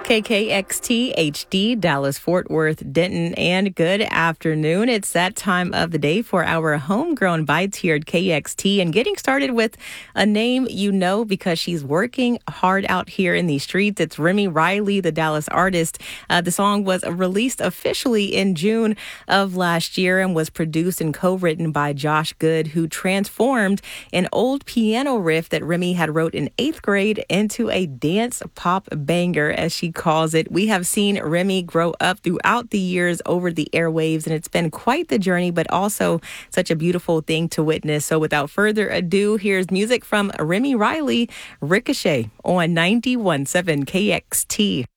KKXT HD, Dallas, Fort Worth, Denton, and good afternoon. It's that time of the day for our homegrown bites here at KXT, and getting started with a name you know because she's working hard out here in these streets. It's Remi Riley, the Dallas artist. The song was released officially in June of last year and was produced and co-written by Josh Good, who transformed an old piano riff that Remi had wrote in 8th grade into a dance pop banger, as she calls it. We have seen Remi grow up throughout the years over the airwaves, and it's been quite the journey, but also such a beautiful thing to witness. So without further ado, here's music from Remi Riley, Ricochet on 91.7 KXT.